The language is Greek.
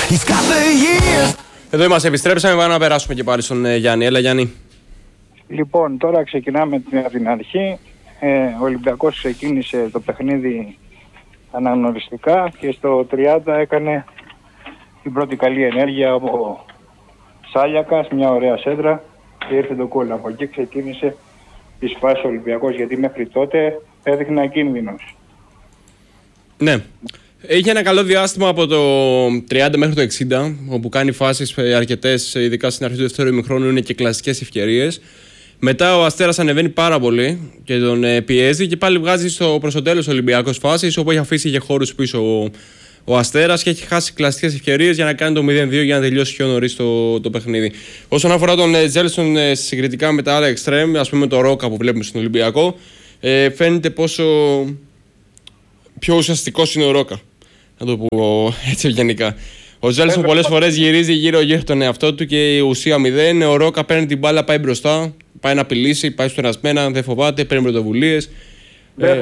Εδώ είμαστε, επιστρέψαμε, πάμε να περάσουμε και πάλι στον Γιάννη. Έλα Γιάννη. Λοιπόν, τώρα ξεκινάμε από την αρχή. Ο Ολυμπιακός ξεκίνησε το παιχνίδι αναγνωριστικά και στο 30 έκανε την πρώτη καλή ενέργεια ο Σάλιακας, μια ωραία σέντρα και ήρθε το γκολ. Από εκεί ξεκίνησε η σπάση ο Ολυμπιακός, γιατί μέχρι τότε έδειχνε ακίνδυνος. Ναι. Είχε ένα καλό διάστημα από το 30 μέχρι το 60, όπου κάνει φάσεις αρκετές, ειδικά στην αρχή του δεύτερου ημιχρόνου, είναι και κλασικές ευκαιρίες. Μετά ο Αστέρας ανεβαίνει πάρα πολύ και τον πιέζει και πάλι βγάζει προς το τέλος Ολυμπιακός φάσεις, όπου έχει αφήσει και χώρους πίσω ο Αστέρας και έχει χάσει κλασικές ευκαιρίες για να κάνει το 0-2 για να τελειώσει πιο νωρίς το παιχνίδι. Όσον αφορά τον Τζέλσον συγκριτικά με τα άλλα εξτρέμ, ας πούμε το Ρόκα που βλέπουμε στον Ολυμπιακό, φαίνεται πόσο πιο ουσιαστικός είναι ο Ρόκα. Να το πω έτσι ευγενικά. Ο Τζέλσον πολλές φορές γυρίζει γύρω-γύρω τον εαυτό του και η ουσία 0. Ο Ρόκα παίρνει την μπάλα, πάει μπροστά, πάει να απειλήσει, πάει στο ερασμένα, δεν φοβάται, παίρνει πρωτοβουλίες.